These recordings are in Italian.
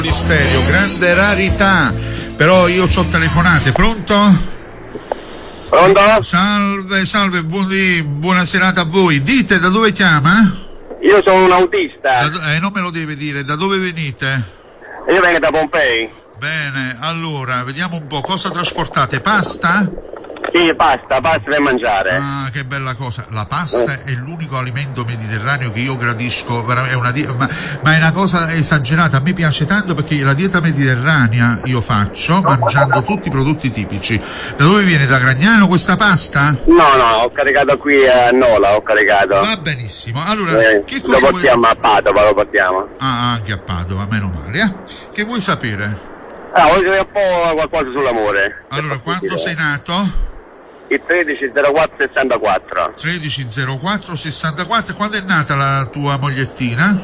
Di stereo, grande rarità. Però io c'ho telefonate. Pronto? Pronto? Salve, buona serata a voi. Dite, da dove chiama? Io sono un autista. Non me lo deve dire, da dove venite? Io vengo da Pompei. Bene, allora, vediamo un po', cosa trasportate? Pasta? Sì, pasta per mangiare. Ah, che bella cosa. La pasta è l'unico alimento mediterraneo che io gradisco, ma è una cosa esagerata. A me piace tanto perché la dieta mediterranea io faccio mangiando tutti i prodotti tipici. Da dove viene? Da Gragnano questa pasta? No, ho caricato qui a Nola, ho caricato. Va benissimo. Allora, che cosa lo portiamo a Padova, lo portiamo. Ah, anche a Padova, meno male, Che vuoi sapere? Voglio sapere un po' qualcosa sull'amore. Allora, quando sei nato? Il 130464. 130464. Quando è nata la tua mogliettina?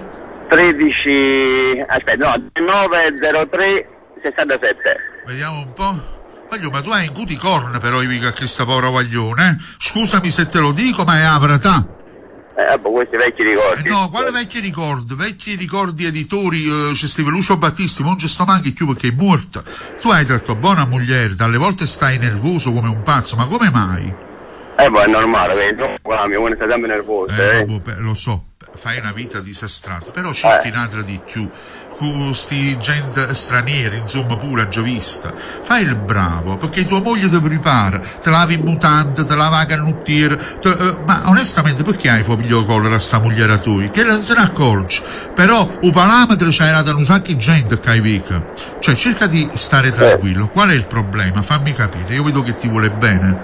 90367. Vediamo un po'. Voglio, ma tu hai in cuticorn però a questa povera guaglione, Scusami se te lo dico, ma è avratà. Questi vecchi ricordi. No, quale vecchi ricordi? Vecchi ricordi editori, c'è Steve Lucio Battisti, non ci sto manchi più perché è morta. Tu hai tratto buona moglie, dalle volte stai nervoso come un pazzo, ma come mai? È normale, vedi, uno sta sempre nervoso. Lo so, fai una vita disastrata, però cerchi un'altra di più. Sti gente stranieri, insomma, pure a giovista. Fai il bravo, perché tua moglie ti prepara, te lavi in mutante, te lava a canottiera, ma onestamente perché hai figlio collera a sta mogliera tua? Che non se ne accorge. Però un parametro c'hai dato un sacco di gente che hai vica. Cioè cerca di stare tranquillo. Qual è il problema? Fammi capire, io vedo che ti vuole bene.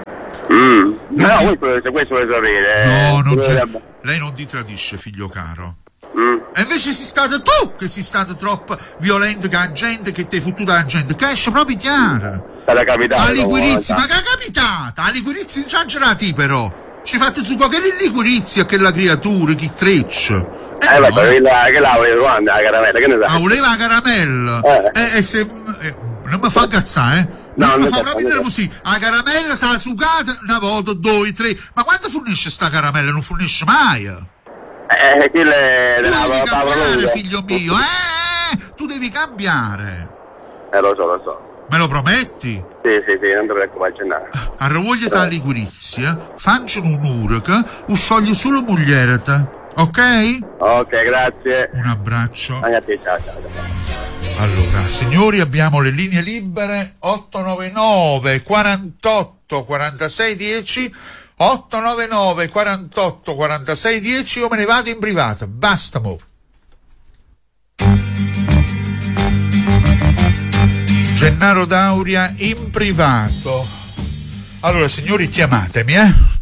No, questo vuole sapere. No, non c'è. Lei non ti tradisce, figlio caro. E invece sei stato tu che sei stato troppo violento con la gente, che ti hai fottuto la gente, che esce proprio chiara. È capitata. Liquirizzi, ma che è capitata? Liquirizzi non c'ha girati però. Ci fate su che liquirizzi a quella creatura, che treccia. Che la voleva la caramella, che ne sai? Voleva la caramella. Non mi fa cazzare, Non mi fa proprio nervosì. La caramella sarà sucata una volta, 2, 3. Ma quando fornisce sta caramella? Non fornisce mai. Tu devi cambiare, figlio mio, tu devi cambiare. Lo so. Me lo prometti? Sì, non ti preoccupare. Arrovogliati la liquirizia, facciano un'ora che scioglie solo moglierata, ok? Ok, grazie. Un abbraccio. Anche a te, ciao. Allora, signori, abbiamo le linee libere 899 48 46 10. 899 48 46 10. Io me ne vado in privato, basta mo. Gennaro Dauria in privato. Allora signori, chiamatemi,